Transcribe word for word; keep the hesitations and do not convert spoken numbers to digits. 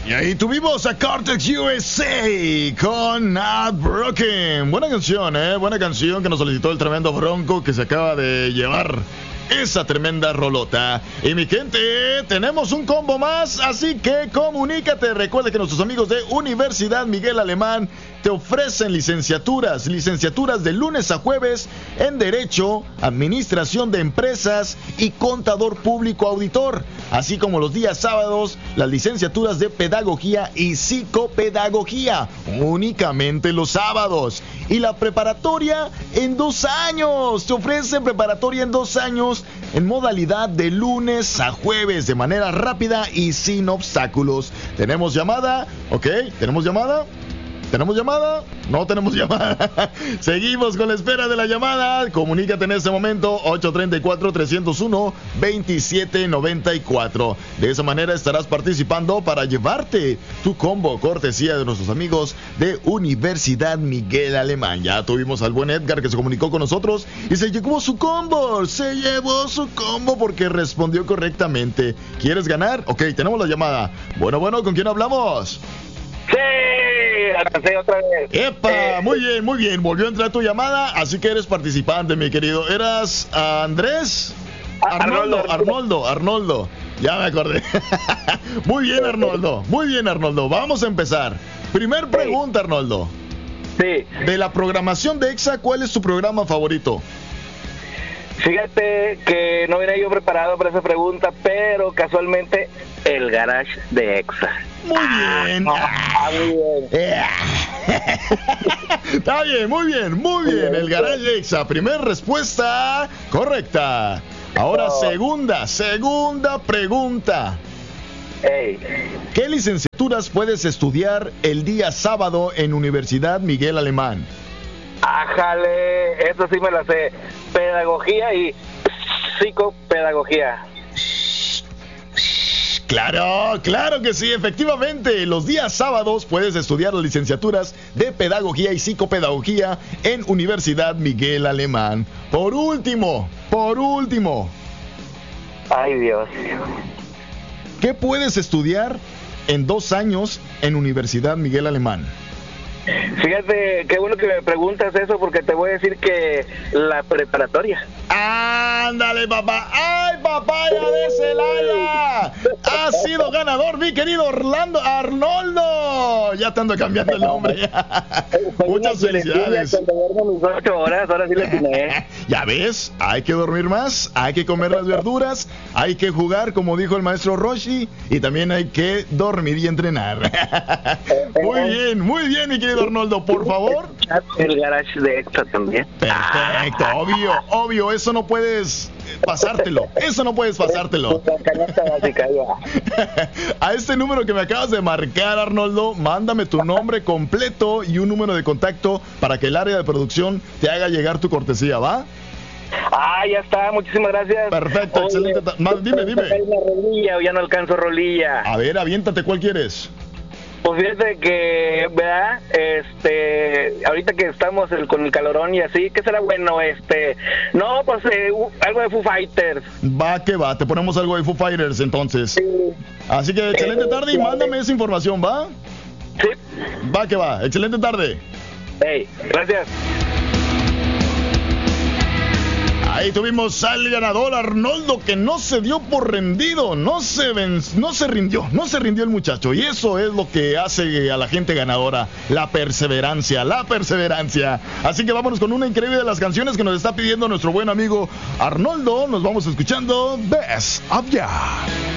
Y ahí tuvimos a Cortex U S A con Not Broken. Buena canción, ¿eh? Buena canción que nos solicitó el tremendo Bronco que se acaba de llevar esa tremenda rolota. Y mi gente, tenemos un combo más, así que comunícate. Recuerda que nuestros amigos de Universidad Miguel Alemán te ofrecen licenciaturas, licenciaturas de lunes a jueves en Derecho, Administración de Empresas y Contador Público Auditor, así como los días sábados, las licenciaturas de Pedagogía y Psicopedagogía, únicamente los sábados. Y la preparatoria en dos años, te ofrecen preparatoria en dos años en modalidad de lunes a jueves, de manera rápida y sin obstáculos. ¿Tenemos llamada? ¿Ok? ¿Tenemos llamada? ¿Tenemos llamada? No tenemos llamada. Seguimos con la espera de la llamada. Comunícate en este momento ocho tres cuatro, tres cero uno, dos siete nueve cuatro. De esa manera estarás participando para llevarte tu combo cortesía de nuestros amigos de Universidad Miguel Alemán. Ya tuvimos al buen Edgar que se comunicó con nosotros y se llevó su combo. Se llevó su combo porque respondió correctamente. ¿Quieres ganar? Ok, tenemos la llamada. Bueno, bueno, ¿con quién hablamos? Sí, avancé otra vez. ¡Epa! Eh, muy bien, muy bien. Volvió a entrar tu llamada, así que eres participante, mi querido. ¿Eras uh, Andrés? Arnoldo, Arnoldo, Arnoldo, Arnoldo. Ya me acordé. Muy bien, Arnoldo. Muy bien, Arnoldo. Vamos a empezar. Primer pregunta, Arnoldo. Sí. De la programación de EXA, ¿cuál es tu programa favorito? Fíjate que no venía yo preparado para esa pregunta, pero casualmente el garage de EXA. Muy bien. Ah, muy bien. Está bien, muy bien, muy bien. El garage de EXA. Primer respuesta correcta. Ahora segunda, segunda pregunta. Hey. ¿Qué licenciaturas puedes estudiar el día sábado en Universidad Miguel Alemán? Ájale, eso sí me la sé. Pedagogía y psicopedagogía. Claro, claro que sí, efectivamente. Los días sábados puedes estudiar las licenciaturas de Pedagogía y Psicopedagogía en Universidad Miguel Alemán. Por último, por último. Ay, Dios. ¿Qué puedes estudiar en dos años en Universidad Miguel Alemán? Fíjate, qué bueno que me preguntas eso porque te voy a decir que la preparatoria. ¡Ándale, papá! ¡Ay, papaya de Celaya! ¡Ha sido ganador, mi querido Orlando Arnoldo! Ya te ando cambiando el nombre. Muchas felicidades. Cuando duermo mis ocho horas, ahora sí le tiene. ¿Ya ves? Hay que dormir más, hay que comer las verduras, hay que jugar, como dijo el maestro Roshi, y también hay que dormir y entrenar. Muy bien, muy bien, mi querido Arnoldo, por favor. El garage de EXA también. Perfecto, obvio, obvio, eso no puedes pasártelo, eso no puedes pasártelo. A este número que me acabas de marcar, Arnoldo, mándame tu nombre completo y un número de contacto para que el área de producción te haga llegar tu cortesía, ¿va? Ah, ya está, muchísimas gracias. Perfecto, oye, excelente. Ta- Más, dime, dime. Una rolilla o ya no alcanzo rolilla. A ver, aviéntate, ¿cuál quieres? Pues fíjate que, ¿verdad? Este, ahorita que estamos el, con el calorón y así, ¿qué será bueno? Este, no, pues eh, uh, algo de Foo Fighters. Va que va, te ponemos algo de Foo Fighters entonces. Sí. Así que excelente tarde y mándame esa información, ¿va? Sí. Va que va, excelente tarde. Hey, gracias. Ahí tuvimos al ganador Arnoldo, que no se dio por rendido, no se ven, no se rindió, no se rindió el muchacho. Y eso es lo que hace a la gente ganadora, la perseverancia, la perseverancia. Así que vámonos con una increíble de las canciones que nos está pidiendo nuestro buen amigo Arnoldo. Nos vamos escuchando Best of Ya.